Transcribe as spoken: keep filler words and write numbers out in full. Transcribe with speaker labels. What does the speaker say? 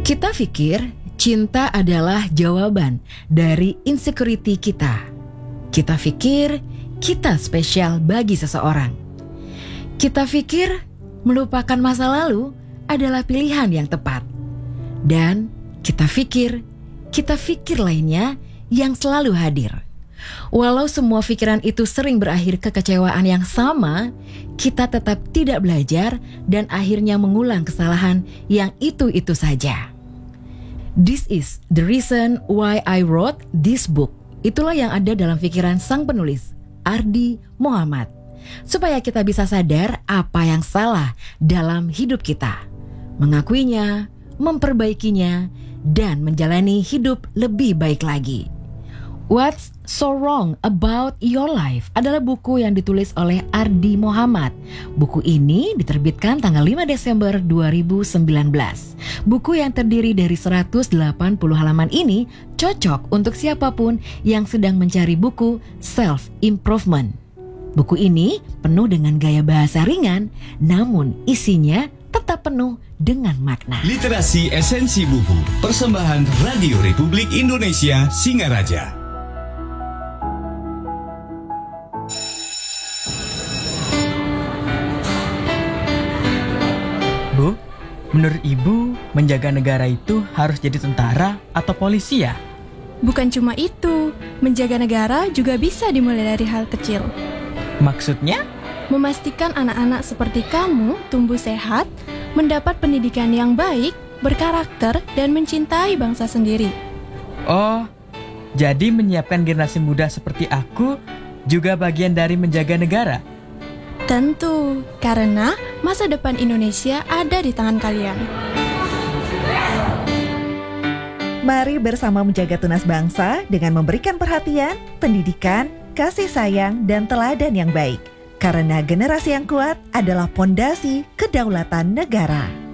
Speaker 1: Kita pikir cinta adalah jawaban dari insecurity kita. Kita pikir kita spesial bagi seseorang. Kita pikir melupakan masa lalu adalah pilihan yang tepat. Dan kita pikir, kita pikir lainnya yang selalu hadir. Walau semua pikiran itu sering berakhir kekecewaan yang sama, kita tetap tidak belajar dan akhirnya mengulang kesalahan yang itu-itu saja. This is the reason why I wrote this book. Itulah yang ada dalam pikiran sang penulis, Ardi Muhammad. Supaya kita bisa sadar apa yang salah dalam hidup kita, mengakuinya, memperbaikinya, dan menjalani hidup lebih baik lagi. What's So Wrong About Your Life adalah buku yang ditulis oleh Ardi Muhammad. Buku ini diterbitkan tanggal lima Desember dua ribu sembilan belas. Buku yang terdiri dari seratus delapan puluh halaman ini cocok untuk siapapun yang sedang mencari buku self-improvement. Buku ini penuh dengan gaya bahasa ringan, namun isinya tetap penuh dengan makna.
Speaker 2: Literasi Esensi Buku, persembahan Radio Republik Indonesia Singaraja.
Speaker 3: Bu, menurut Ibu, menjaga negara itu harus jadi tentara atau polisi ya?
Speaker 4: Bukan cuma itu, menjaga negara juga bisa dimulai dari hal kecil.
Speaker 3: Maksudnya?
Speaker 4: Memastikan anak-anak seperti kamu tumbuh sehat, mendapat pendidikan yang baik, berkarakter, dan mencintai bangsa sendiri.
Speaker 3: Oh, jadi menyiapkan generasi muda seperti aku juga bagian dari menjaga negara?
Speaker 4: Tentu, karena masa depan Indonesia ada di tangan kalian.
Speaker 5: Mari bersama menjaga tunas bangsa dengan memberikan perhatian, pendidikan, kasih sayang, dan teladan yang baik. Karena generasi yang kuat adalah pondasi kedaulatan negara.